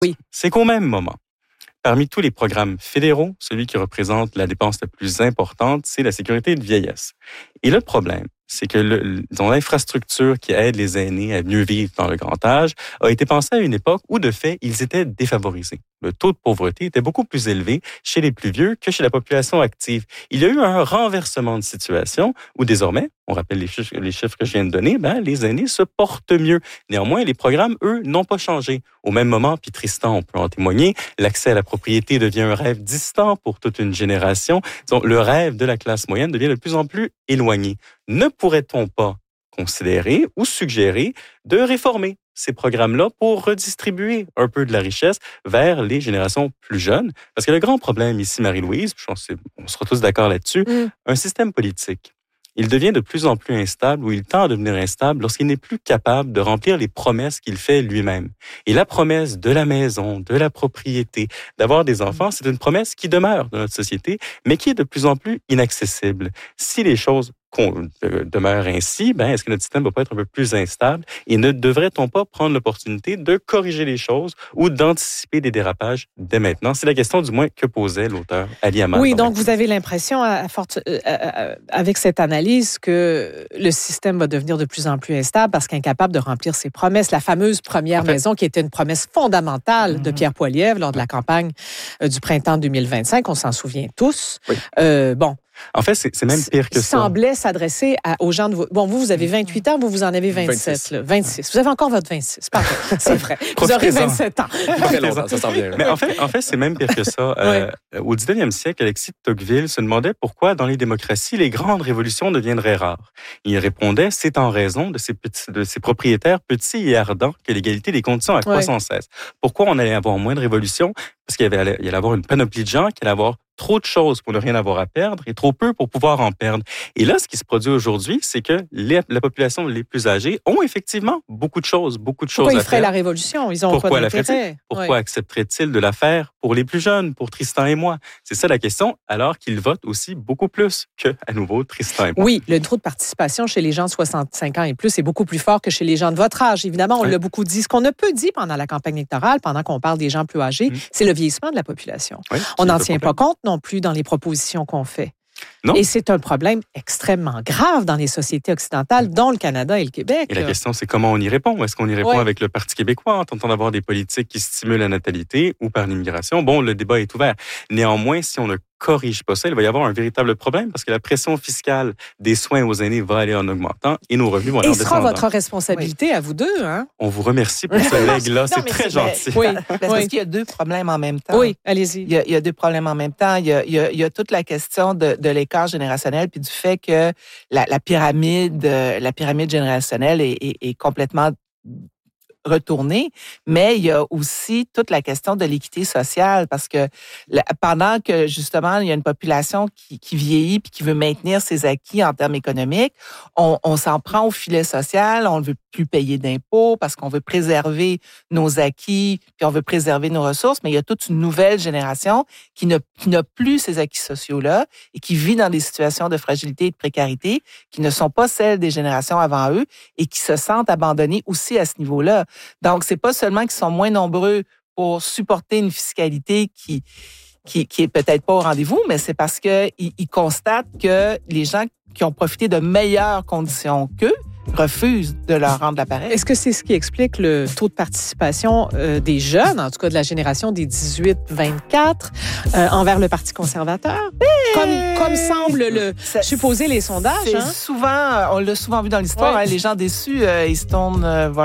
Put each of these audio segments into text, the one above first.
Oui. C'est qu'au même moment, parmi tous les programmes fédéraux, celui qui représente la dépense la plus importante, c'est la sécurité de vieillesse. Et le problème, c'est que l'infrastructure qui aide les aînés à mieux vivre dans le grand âge a été pensée à une époque où, de fait, ils étaient défavorisés. Le taux de pauvreté était beaucoup plus élevé chez les plus vieux que chez la population active. Il y a eu un renversement de situation où, désormais, on rappelle les chiffres que je viens de donner, les aînés se portent mieux. Néanmoins, les programmes, eux, n'ont pas changé. Au même moment, puis Tristan, on peut en témoigner, l'accès à la propriété devient un rêve distant pour toute une génération. Donc, le rêve de la classe moyenne devient de plus en plus éloigné. Ne pourrait-on pas considérer ou suggérer de réformer ces programmes-là pour redistribuer un peu de la richesse vers les générations plus jeunes? Parce que le grand problème ici, Marie-Louise, je pense qu'on sera tous d'accord là-dessus, un système politique, il devient de plus en plus instable ou il tend à devenir instable lorsqu'il n'est plus capable de remplir les promesses qu'il fait lui-même. Et la promesse de la maison, de la propriété, d'avoir des enfants, c'est une promesse qui demeure dans notre société, mais qui est de plus en plus inaccessible. Si les choses demeure ainsi, est-ce que notre système va pas être un peu plus instable et ne devrait-on pas prendre l'opportunité de corriger les choses ou d'anticiper des dérapages dès maintenant? C'est la question du moins que posait l'auteur Ali Hammad. Oui, donc vous avez l'impression, avec cette analyse, que le système va devenir de plus en plus instable parce qu'incapable de remplir ses promesses. La fameuse première maison qui était une promesse fondamentale de Pierre Poilievre lors de la campagne du printemps 2025, on s'en souvient tous. Oui. En fait, c'est même pire que ça. Semblait s'adresser aux gens de vous. Bon, vous avez 28 ans, vous en avez 27. 26. Vous avez encore votre 26. Pardon, c'est vrai. Vous aurez 27 ans. Très longtemps, ça s'en vient. Mais en fait, c'est même pire que ça. Au 19e siècle, Alexis de Tocqueville se demandait pourquoi, dans les démocraties, les grandes révolutions deviendraient rares. Il répondait, c'est en raison de ces propriétaires petits et ardents que l'égalité des conditions accroît sans cesse. Pourquoi on allait avoir moins de révolutions? Parce qu'il allait avoir une panoplie de gens qui allaient avoir trop de choses pour ne rien avoir à perdre et trop peu pour pouvoir en perdre. Et là, ce qui se produit aujourd'hui, c'est que la population les plus âgées ont effectivement beaucoup de choses à faire. Pourquoi ils feraient la révolution? Ils ont pas d'intérêt. Pourquoi accepteraient-ils de la faire pour les plus jeunes, pour Tristan et moi? C'est ça la question, alors qu'ils votent aussi beaucoup plus que, à nouveau, Tristan et moi. Oui, le taux de participation chez les gens de 65 ans et plus est beaucoup plus fort que chez les gens de votre âge. Évidemment, on l'a beaucoup dit. Ce qu'on a peu dit pendant la campagne électorale, pendant qu'on parle des gens plus âgés, c'est le vieillissement de la population. Oui, on n'en tient pas compte non plus dans les propositions qu'on fait. Non. Et c'est un problème extrêmement grave dans les sociétés occidentales, dont le Canada et le Québec. Et la question, c'est comment on y répond? Est-ce qu'on y répond avec le Parti québécois en tentant d'avoir des politiques qui stimulent la natalité ou par l'immigration? Bon, le débat est ouvert. Néanmoins, si on ne corrige pas ça, il va y avoir un véritable problème parce que la pression fiscale des soins aux aînés va aller en augmentant et nos revenus vont aller en descendant. Et ce sera votre responsabilité à vous deux, hein? On vous remercie pour ce leg-là. C'est très gentil. Oui, parce qu'il y a deux problèmes en même temps. Oui, allez-y. Il y a deux problèmes en même temps. Il y a toute la question de l'écart générationnel puis du fait que la pyramide générationnelle est complètement retourner, mais il y a aussi toute la question de l'équité sociale parce que pendant que justement il y a une population qui vieillit puis qui veut maintenir ses acquis en termes économiques, on s'en prend au filet social, on ne veut plus payer d'impôts parce qu'on veut préserver nos acquis puis on veut préserver nos ressources, mais il y a toute une nouvelle génération qui n'a plus ces acquis sociaux-là et qui vit dans des situations de fragilité et de précarité qui ne sont pas celles des générations avant eux et qui se sentent abandonnés aussi à ce niveau-là. Donc, c'est pas seulement qu'ils sont moins nombreux pour supporter une fiscalité qui est peut-être pas au rendez-vous, mais c'est parce que ils constatent que les gens qui ont profité de meilleures conditions qu'eux refusent de leur rendre l'appareil. Est-ce que c'est ce qui explique le taux de participation des jeunes, en tout cas de la génération des 18-24, envers le Parti conservateur? Comme semblent le supposer les sondages. C'est souvent, on l'a souvent vu dans l'histoire, les gens déçus, ils se tournent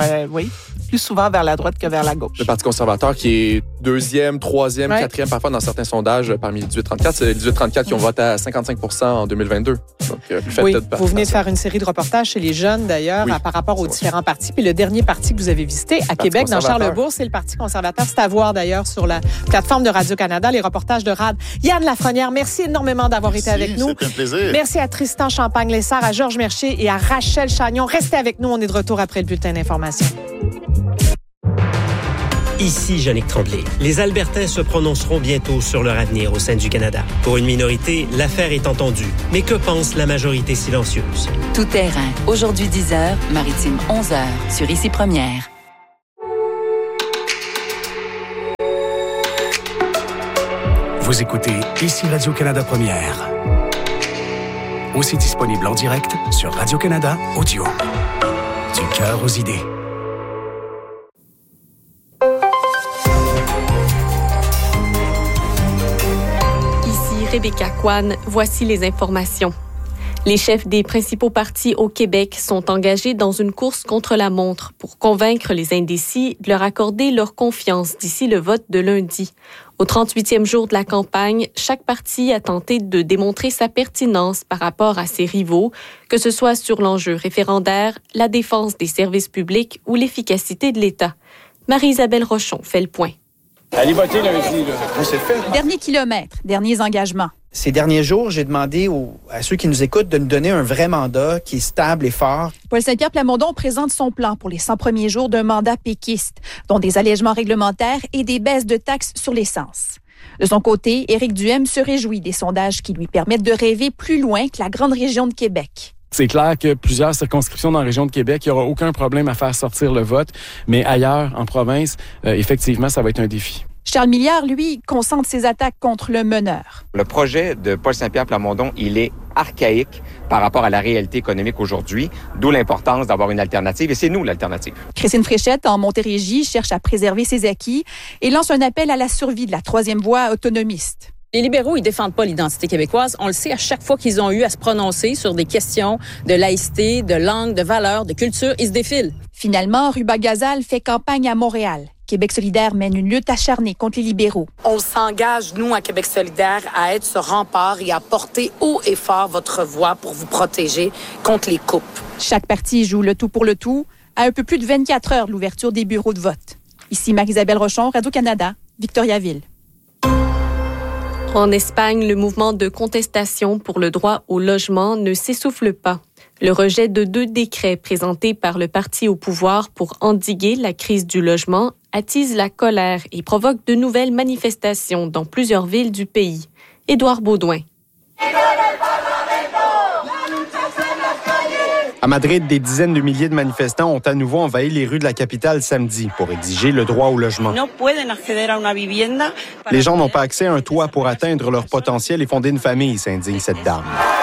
plus souvent vers la droite que vers la gauche. Le Parti conservateur qui est deuxième, troisième, quatrième parfois dans certains sondages parmi les 18-34. C'est les 18-34 qui ont voté à 55% en 2022. Donc, vous venez de faire une série de reportages chez les jeunes, d'ailleurs, par rapport aux différents partis. Puis le dernier parti que vous avez visité à Québec, dans Charlesbourg, c'est le Parti conservateur. C'est à voir, d'ailleurs, sur la plateforme de Radio-Canada, les reportages de RAD. Yann Lafrenière, merci énormément d'avoir été avec nous. C'était un plaisir. Merci à Tristan Champagne-Lessard, à Georges Mercier et à Rachel Chagnon. Restez avec nous, on est de retour après le bulletin d'information. Ici Jannick Tremblay. Les Albertains se prononceront bientôt sur leur avenir au sein du Canada. Pour une minorité, l'affaire est entendue. Mais que pense la majorité silencieuse? Tout terrain. Aujourd'hui 10h, Maritime 11h, sur Ici Première. Vous écoutez ici Radio-Canada Première. Aussi disponible en direct sur Radio-Canada Audio. Du cœur aux idées. Ici Rebecca Kwan, voici les informations. Les chefs des principaux partis au Québec sont engagés dans une course contre la montre pour convaincre les indécis de leur accorder leur confiance d'ici le vote de lundi. Au 38e jour de la campagne, chaque parti a tenté de démontrer sa pertinence par rapport à ses rivaux, que ce soit sur l'enjeu référendaire, la défense des services publics ou l'efficacité de l'État. Marie-Isabelle Rochon fait le point. Allez voter lundi, là. On s'est fait. Dernier kilomètre, derniers engagements. Ces derniers jours, j'ai demandé à ceux qui nous écoutent de nous donner un vrai mandat qui est stable et fort. Paul Saint-Pierre Plamondon présente son plan pour les 100 premiers jours d'un mandat péquiste, dont des allègements réglementaires et des baisses de taxes sur l'essence. De son côté, Éric Duhem se réjouit des sondages qui lui permettent de rêver plus loin que la grande région de Québec. C'est clair que plusieurs circonscriptions dans la région de Québec, il n'y aura aucun problème à faire sortir le vote, mais ailleurs, en province, effectivement, ça va être un défi. Charles Milliard, lui, concentre ses attaques contre le meneur. Le projet de Paul Saint-Pierre Plamondon, il est archaïque par rapport à la réalité économique aujourd'hui, d'où l'importance d'avoir une alternative, et c'est nous l'alternative. Christine Fréchette, en Montérégie, cherche à préserver ses acquis et lance un appel à la survie de la troisième voie autonomiste. Les libéraux, ils défendent pas l'identité québécoise. On le sait, à chaque fois qu'ils ont eu à se prononcer sur des questions de laïcité, de langue, de valeurs, de culture, ils se défilent. Finalement, Ruba Gazal fait campagne à Montréal. Québec solidaire mène une lutte acharnée contre les libéraux. On s'engage, nous, à Québec solidaire, à être ce rempart et à porter haut et fort votre voix pour vous protéger contre les coupes. Chaque parti joue le tout pour le tout à un peu plus de 24 heures de l'ouverture des bureaux de vote. Ici Marie-Isabelle Rochon, Radio-Canada, Victoriaville. En Espagne, le mouvement de contestation pour le droit au logement ne s'essouffle pas. Le rejet de 2 décrets présentés par le parti au pouvoir pour endiguer la crise du logement attise la colère et provoque de nouvelles manifestations dans plusieurs villes du pays. Édouard Baudouin. À Madrid, des dizaines de milliers de manifestants ont à nouveau envahi les rues de la capitale samedi pour exiger le droit au logement. Les gens n'ont pas accès à un toit pour atteindre leur potentiel et fonder une famille, s'indigne cette dame.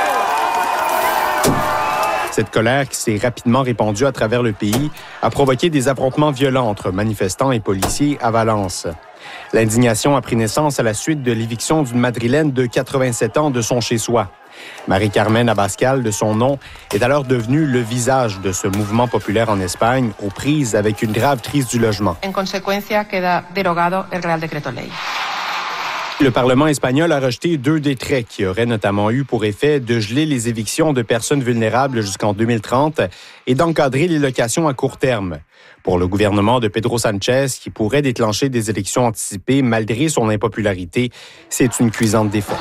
Cette colère, qui s'est rapidement répandue à travers le pays, a provoqué des affrontements violents entre manifestants et policiers à Valence. L'indignation a pris naissance à la suite de l'éviction d'une Madrilène de 87 ans de son chez-soi. Marie-Carmen Abascal, de son nom, est alors devenue le visage de ce mouvement populaire en Espagne, aux prises avec une grave crise du logement. En consecuencia, queda derogado el Real Decreto Ley. Le Parlement espagnol a rejeté 2 décrets qui auraient notamment eu pour effet de geler les évictions de personnes vulnérables jusqu'en 2030 et d'encadrer les locations à court terme. Pour le gouvernement de Pedro Sánchez, qui pourrait déclencher des élections anticipées malgré son impopularité, c'est une cuisante défaite.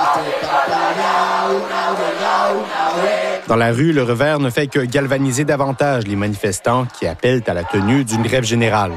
Dans la rue, le revers ne fait que galvaniser davantage les manifestants qui appellent à la tenue d'une grève générale.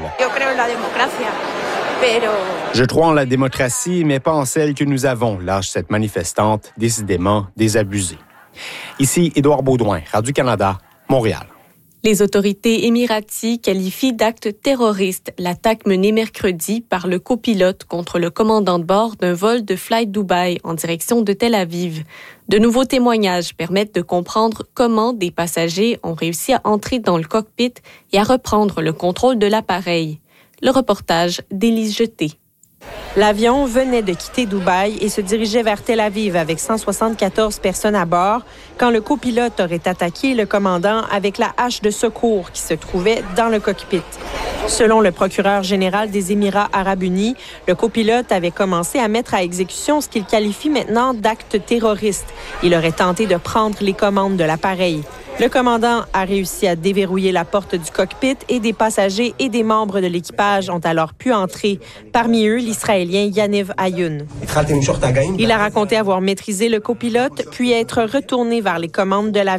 Je crois en la démocratie, mais pas en celle que nous avons, lâche cette manifestante, décidément désabusée. Ici, Édouard Baudouin, Radio-Canada, Montréal. Les autorités émiraties qualifient d'acte terroriste l'attaque menée mercredi par le copilote contre le commandant de bord d'un vol de Fly Dubai en direction de Tel Aviv. De nouveaux témoignages permettent de comprendre comment des passagers ont réussi à entrer dans le cockpit et à reprendre le contrôle de l'appareil. Le reportage d'Élise Jeté. L'avion venait de quitter Dubaï et se dirigeait vers Tel Aviv avec 174 personnes à bord quand le copilote aurait attaqué le commandant avec la hache de secours qui se trouvait dans le cockpit. Selon le procureur général des Émirats arabes unis, le copilote avait commencé à mettre à exécution ce qu'il qualifie maintenant d'acte terroriste. Il aurait tenté de prendre les commandes de l'appareil. Le commandant a réussi à déverrouiller la porte du cockpit et des passagers et des membres de l'équipage ont alors pu entrer. Parmi eux, l'Israélien Yaniv Ayoun. Il a raconté avoir maîtrisé le copilote puis être retourné vers les commandes de l'avion.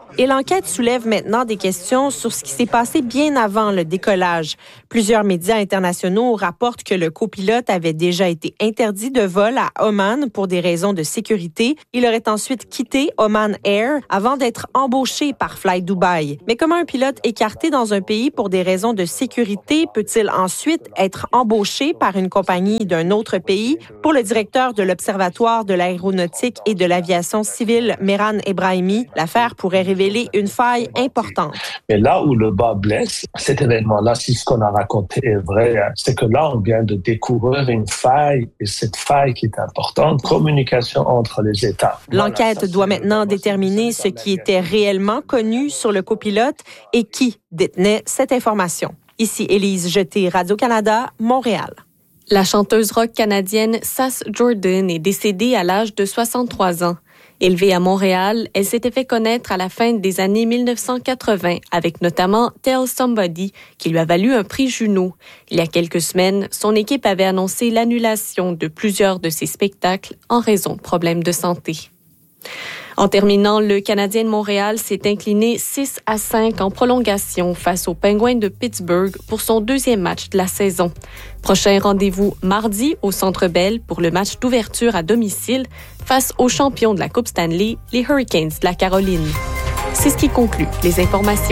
Et l'enquête soulève maintenant des questions sur ce qui s'est passé bien avant le décollage. Plusieurs médias internationaux rapportent que le copilote avait déjà été interdit de vol à Oman pour des raisons de sécurité. Il aurait ensuite quitté Oman Air avant d'être embauché par Fly Dubai. Mais comment un pilote écarté dans un pays pour des raisons de sécurité peut-il ensuite être embauché par une compagnie d'un autre pays? Pour le directeur de l'Observatoire de l'aéronautique et de l'aviation civile, Mehran Ebrahimi, l'affaire pourrait révéler une faille importante. Mais là où le bas blesse, cet événement-là, si ce qu'on a raconté est vrai, c'est que là, on vient de découvrir une faille, et cette faille qui est importante, communication entre les États. L'enquête doit maintenant déterminer ce qui était réellement connu sur le copilote et qui détenait cette information. Ici Élise Jeté, Radio-Canada, Montréal. La chanteuse rock canadienne Sass Jordan est décédée à l'âge de 63 ans. Élevée à Montréal, elle s'était fait connaître à la fin des années 1980 avec notamment Tell Somebody qui lui a valu un prix Juno. Il y a quelques semaines, son équipe avait annoncé l'annulation de plusieurs de ses spectacles en raison de problèmes de santé. En terminant, le Canadien de Montréal s'est incliné 6-5 en prolongation face aux Penguins de Pittsburgh pour son deuxième match de la saison. Prochain rendez-vous mardi au Centre Bell pour le match d'ouverture à domicile face aux champions de la Coupe Stanley, les Hurricanes de la Caroline. C'est ce qui conclut les informations.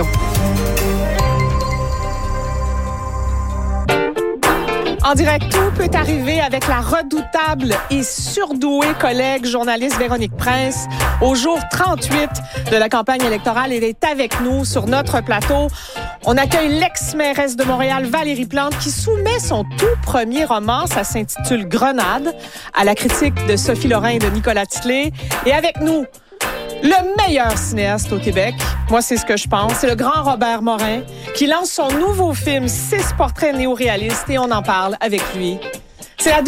En direct, tout peut arriver avec la redoutable et surdouée collègue journaliste Véronique Prince. Au jour 38 de la campagne électorale, elle est avec nous sur notre plateau. On accueille l'ex-mairesse de Montréal, Valérie Plante, qui soumet son tout premier roman. Ça s'intitule Grenade, à la critique de Sophie Lorrain et de Nicolas Titley. Et avec nous, le meilleur cinéaste au Québec, moi c'est ce que je pense, c'est le grand Robert Morin qui lance son nouveau film 6 portraits néo-réalistes et on en parle avec lui. C'est la